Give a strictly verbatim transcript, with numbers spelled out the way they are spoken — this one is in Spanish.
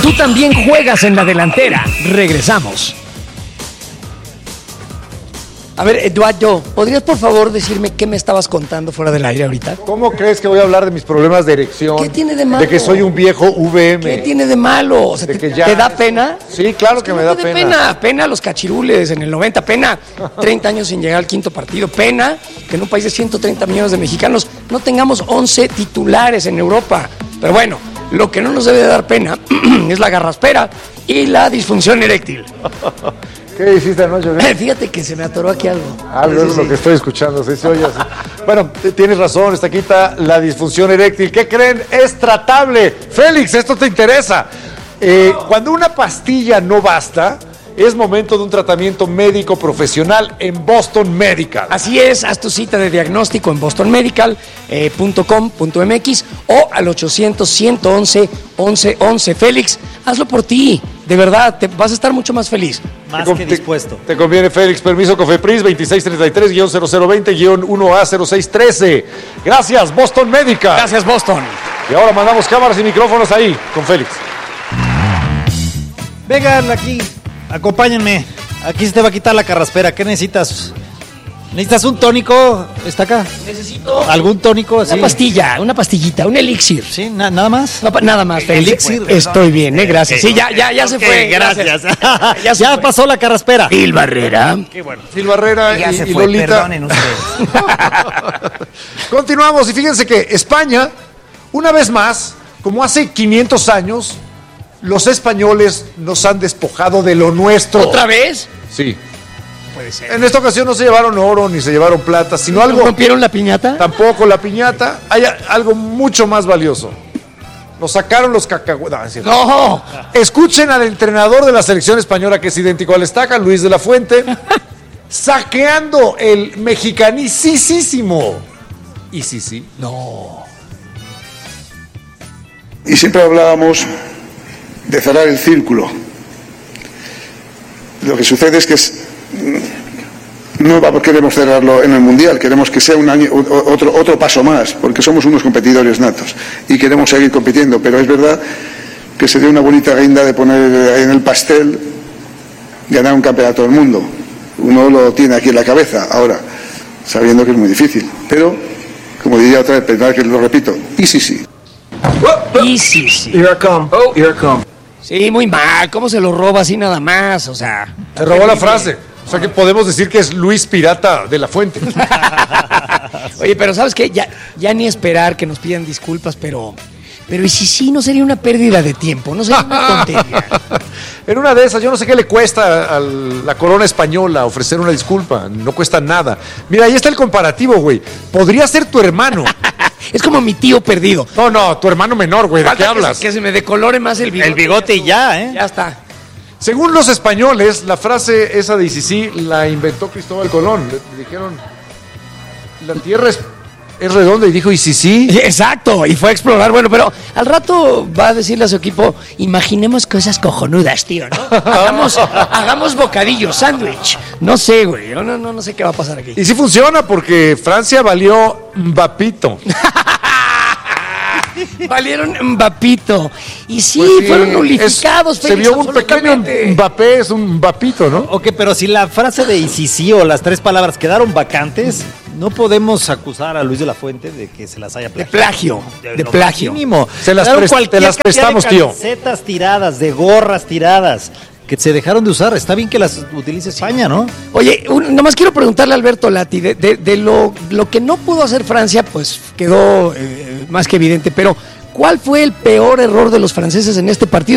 tú también juegas en la delantera. Regresamos. A ver, Eduardo, ¿podrías por favor decirme qué me estabas contando fuera del aire ahorita? ¿Cómo crees que voy a hablar de mis problemas de erección? ¿Qué tiene de malo? De que soy un viejo V M. ¿Qué tiene de malo? O sea, De ¿te, que ya- ¿te da pena? Sí, claro Es que no me da te dé pena. pena. Pena los cachirules en el noventa, pena treinta años sin llegar al quinto partido, pena que en un país de ciento treinta millones de mexicanos no tengamos once titulares en Europa. Pero bueno, lo que no nos debe de dar pena es la garraspera y la disfunción eréctil. ¿Qué hiciste anoche? ¿Qué? Fíjate que se me atoró aquí algo. Algo Sí, es sí, lo sí. que estoy escuchando, sí se oye así. Bueno, t- tienes razón, está quita la disfunción eréctil. ¿Qué creen? Es tratable. Félix, esto te interesa. Eh, cuando una pastilla no basta, es momento de un tratamiento médico profesional en Boston Medical. Así es, haz tu cita de diagnóstico en boston medical punto com punto m x o al ochocientos, ciento once, once once. Félix, hazlo por ti, de verdad, te vas a estar mucho más feliz. Más Te con- que te- dispuesto. Te, conviene, Félix. Permiso Cofepris veintiséis treinta y tres guión cero cero veinte guión uno A cero seis trece. Gracias, Boston Medical. Gracias, Boston. Y ahora mandamos cámaras y micrófonos ahí con Félix. Vengan aquí, acompáñenme. Aquí se te va a quitar la carraspera. ¿Qué necesitas? ¿Necesitas un tónico? ¿Está acá? Necesito ¿Algún tónico así? una pastilla, una pastillita, un elixir. Sí, na- nada más. No, pa- nada más, Félix. Elixir. Estoy bien, eh, gracias. Sí, ya, ya, ya se Ok, fue. gracias. Ya, Ya, se fue. pasó la carraspera. Phil Barrera. Qué bueno. Phil Barrera Ya y, se y fue, Lolita. perdonen ustedes. Continuamos y fíjense que España, una vez más, como hace quinientos años, los españoles nos han despojado de lo nuestro. ¿Otra vez? Sí. Puede ser. En esta ocasión no se llevaron oro ni se llevaron plata, sino algo, ¿Rompieron la piñata? tampoco la piñata, hay a- algo mucho más valioso. Nos sacaron los cacahuetes. No. Escuchen al entrenador de la selección española, que es idéntico al Estaca, Luis de la Fuente, saqueando el mexicanicísimo. Y sí, sí. No. Y siempre hablábamos de cerrar el círculo. Lo que sucede es que es- no va- queremos cerrarlo en el Mundial, queremos que sea un año, o- otro, otro paso más, porque somos unos competidores natos y queremos seguir compitiendo, pero es verdad que sería una bonita guinda de poner en el pastel ganar un campeonato del mundo. Uno lo tiene aquí en la cabeza, ahora, sabiendo que es muy difícil, pero, como diría otra vez, pensad que lo repito, y sí, sí. Y sí, sí. Here I come. Oh, here I come. Sí, muy mal. ¿Cómo se lo roba así nada más? O sea. Se robó la frase. O sea que podemos decir que es Luis Pirata de la Fuente. Oye, pero ¿sabes qué? Ya, ya ni esperar que nos pidan disculpas, pero. Pero y si sí, no sería una pérdida de tiempo, no sería una tontería. En una de esas, yo no sé qué le cuesta a la corona española ofrecer una disculpa. No cuesta nada. Mira, ahí está el comparativo, güey. Podría ser tu hermano. Es como mi tío perdido. No, no, tu hermano menor, güey. ¿De Falta qué que hablas? se- Que se me decolore más el bigote. El bigote y ya, ¿eh? Ya está. Según los españoles, la frase esa de sí, sí la inventó Cristóbal Colón. Le, le dijeron, la tierra es, es redonda, y dijo, y sí, sí. Exacto, y fue a explorar. Bueno, pero al rato va a decirle a su equipo, imaginemos cosas cojonudas, tío, ¿no? Hagamos, hagamos bocadillos, sándwich. No sé, güey, yo no, no, no sé qué va a pasar aquí. Y sí funciona porque Francia valió Mbapito. Valieron Mbapito. Y sí, Pues sí, fueron nulificados, es- Se Félix, vio un pequeño absolutamente. Mbappé, es un Mbapito, ¿no? Ok, pero si la frase de y sí, sí o las tres palabras quedaron vacantes, no podemos acusar a Luis de la Fuente de que se las haya De plagiado. plagio, de lo plagio. mínimo. Se las Quedaron pres- cualquier te las cantidad prestamos, de tío. camisetas tiradas, de gorras tiradas, que se dejaron de usar. Está bien que las utilice España, ¿no? Oye, un- nomás quiero preguntarle a Alberto Lati, de, de- de lo, lo que no pudo hacer Francia, pues quedó eh, más que evidente, pero ¿cuál fue el peor error de los franceses en este partido?